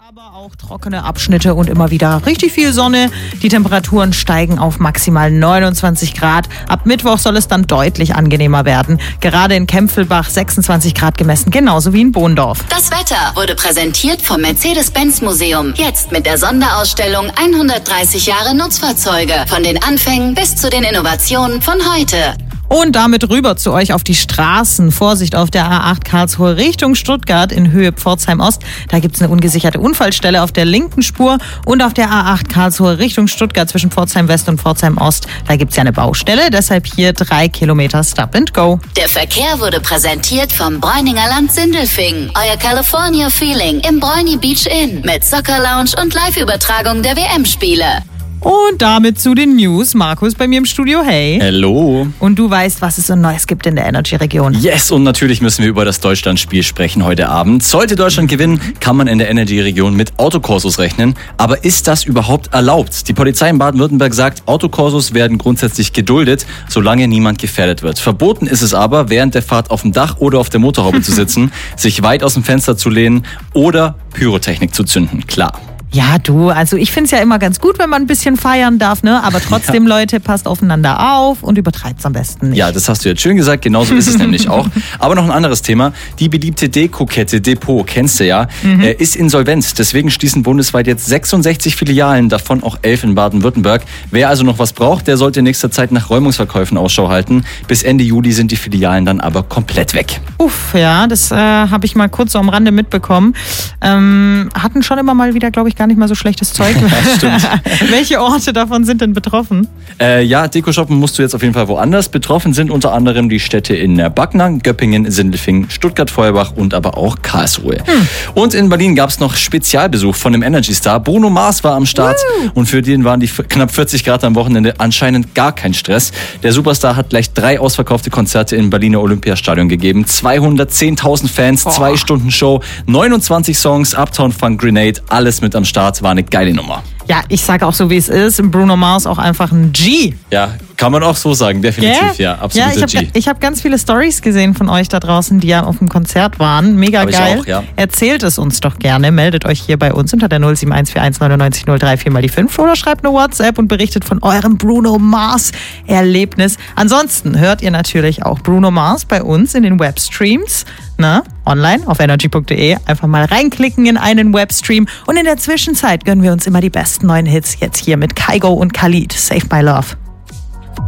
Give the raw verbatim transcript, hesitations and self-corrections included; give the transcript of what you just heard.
Aber auch trockene Abschnitte und immer wieder richtig viel Sonne. Die Temperaturen steigen auf maximal neunundzwanzig Grad. Ab Mittwoch soll es dann deutlich angenehmer werden. Gerade in Kempfelbach sechsundzwanzig Grad gemessen, genauso wie in Bohndorf. Das Wetter wurde präsentiert vom Mercedes-Benz-Museum. Jetzt mit der Sonderausstellung hundertdreißig Jahre Nutzfahrzeuge. Von den Anfängen bis zu den Innovationen von heute. Und damit rüber zu euch auf die Straßen. Vorsicht auf der A acht Karlsruhe Richtung Stuttgart in Höhe Pforzheim-Ost. Da gibt's eine ungesicherte Unfallstelle auf der linken Spur. Und auf der A acht Karlsruhe Richtung Stuttgart zwischen Pforzheim-West und Pforzheim-Ost. Da gibt's ja eine Baustelle. Deshalb hier drei Kilometer Stop and Go. Der Verkehr wurde präsentiert vom Bräuninger Land Sindelfingen. Euer California Feeling im Bräuni Beach Inn. Mit Soccer Lounge und Live-Übertragung der W M-Spiele. Und damit zu den News. Markus bei mir im Studio, hey. Hallo. Und du weißt, was es so Neues gibt in der Energy-Region. Yes, und natürlich müssen wir über das Deutschlandspiel sprechen heute Abend. Sollte Deutschland gewinnen, kann man in der Energy-Region mit Autokorsos rechnen. Aber ist das überhaupt erlaubt? Die Polizei in Baden-Württemberg sagt, Autokorsos werden grundsätzlich geduldet, solange niemand gefährdet wird. Verboten ist es aber, während der Fahrt auf dem Dach oder auf der Motorhaube zu sitzen, sich weit aus dem Fenster zu lehnen oder Pyrotechnik zu zünden. Klar. Ja, du, also ich find's ja immer ganz gut, wenn man ein bisschen feiern darf, ne? Aber trotzdem, ja. Leute, passt aufeinander auf und übertreibt's am besten nicht. Ja, das hast du jetzt schön gesagt, genauso ist es nämlich auch. Aber noch ein anderes Thema. Die beliebte Deko-Kette Depot, kennst du ja, mhm. äh, ist insolvent. Deswegen schließen bundesweit jetzt sechsundsechzig Filialen, davon auch elf in Baden-Württemberg. Wer also noch was braucht, der sollte in nächster Zeit nach Räumungsverkäufen Ausschau halten. Bis Ende Juli sind die Filialen dann aber komplett weg. Uff, ja, das äh, habe ich mal kurz so am Rande mitbekommen. Ähm, hatten schon immer mal wieder, glaube ich, gar nicht mal so schlechtes Zeug. Ja, stimmt. Welche Orte davon sind denn betroffen? Äh, ja, Deko-shoppen musst du jetzt auf jeden Fall woanders. Betroffen sind unter anderem die Städte in Backnang, Göppingen, Sindelfingen, Stuttgart-Feuerbach und aber auch Karlsruhe. Hm. Und in Berlin gab es noch Spezialbesuch von dem Energy-Star. Bruno Mars war am Start. Woo. Und für den waren die knapp vierzig Grad am Wochenende anscheinend gar kein Stress. Der Superstar hat gleich drei ausverkaufte Konzerte im Berliner Olympiastadion gegeben. zweihundertzehntausend Fans, oh. zwei Stunden Show, neunundzwanzig Songs, Uptown Funk, Grenade, alles mit am Start. War eine geile Nummer. Ja, ich sage auch so, wie es ist. Bruno Mars auch einfach ein G. Ja, kann man auch so sagen, definitiv. Yeah? Ja, absolut. Ja, ich habe ich hab ganz viele Stories gesehen von euch da draußen, die ja auf dem Konzert waren. Mega hab geil. Ich auch, ja. Erzählt es uns doch gerne. Meldet euch hier bei uns unter der null sieben eins vier eins neun neun null drei vier mal die fünf oder schreibt eine WhatsApp und berichtet von eurem Bruno Mars Erlebnis. Ansonsten hört ihr natürlich auch Bruno Mars bei uns in den Webstreams. Ne? Online auf energy punkt de. Einfach mal reinklicken in einen Webstream. Und in der Zwischenzeit gönnen wir uns immer die besten neuen Hits. Jetzt hier mit Kygo und Khalid. Save My Love.